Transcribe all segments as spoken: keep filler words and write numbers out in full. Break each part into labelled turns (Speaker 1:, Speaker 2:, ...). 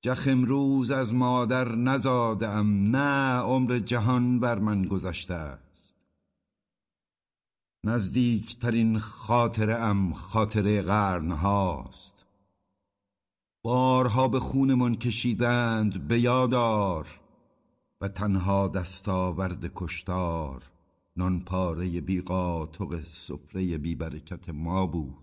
Speaker 1: جخ امروز از مادر نزادم، نه عمر جهان بر من گذشته است. نزدیکترین خاطره ام خاطره قرن هاست. بارها به خونمان کشیدند به یادار، و تنها دستاورد کشتار نان پاره بی قاطق سفره بی برکت ما بود.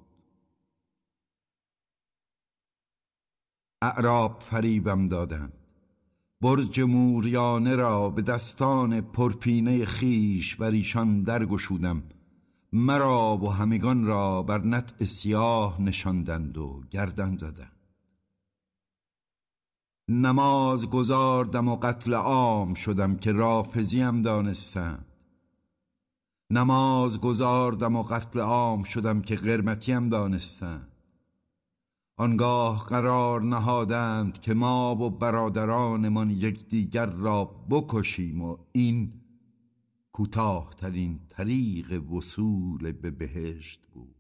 Speaker 1: اعراب فریبم دادند، برج موریانه را به دستان پرپینه خیش بر ایشان درگشودم. مرا و همگان را بر نطع سیاه نشاندند و گردن زدند. نماز گزاردم و قتل عام شدم که رافضیم دانستند. نماز گزاردم و قتل عام شدم که قرمتیم دانستند. آنگاه قرار نهادند که ما و برادرانمان یکدیگر را بکشیم و این کوتاه‌ترین طریق وصول به بهشت بود.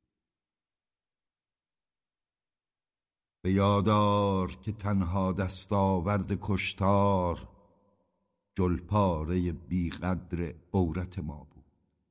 Speaker 1: به یادار که تنها دستاورد کشتار جلپاره بیقدر عورت ما بود.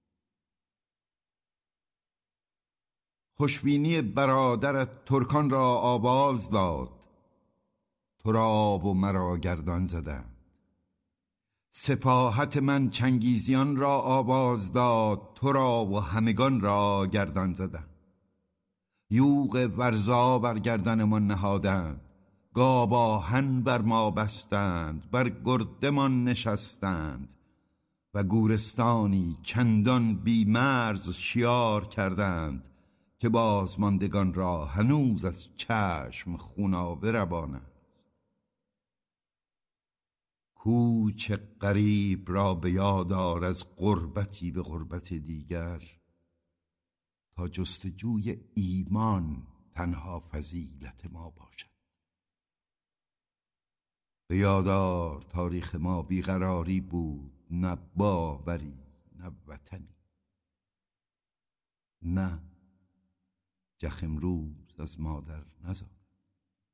Speaker 1: خوشبینی برادرت ترکان را آواز داد، تو را و مرا گردان زدند. سپاهت من چنگیزیان را آواز داد، تو را و همگان را گردان زدند. یوغ ورزا بر گردنمان نهادند، گاواهن بر ما بستند، بر گردمان نشستند و گورستانی چندان بیمرز شیار کردند که بازماندگان را هنوز از چشم خونابه روان است. کوچ غریب را به یاد آر از غربتی به غربت دیگر، تا جستجوی ایمان تنها فضیلت ما باشد. به یاد آر تاریخ ما بیقراری بود، نه باوری نه وطنی. نه جخ امروز از مادر نزاد.